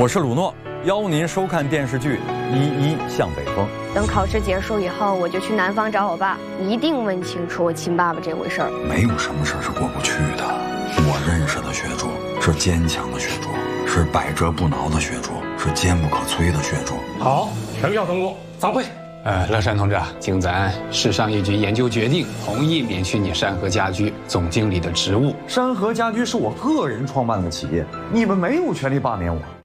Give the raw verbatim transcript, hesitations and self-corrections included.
我是鲁诺，邀您收看电视剧《一一向北风》。 等考试结束以后，我就去南方找我爸，一定问清楚我亲爸爸这回事儿。 没有什么事儿是过不去的。我认识的学主是坚强的学主，是百折不挠的学主，是坚不可摧的学主。 好，全票通过，散会。 呃，乐山同志，经咱市商业局研究决定，同意免去你山河家居总经理的职务。 山河家居是我个人创办的企业，你们没有权利罢免我。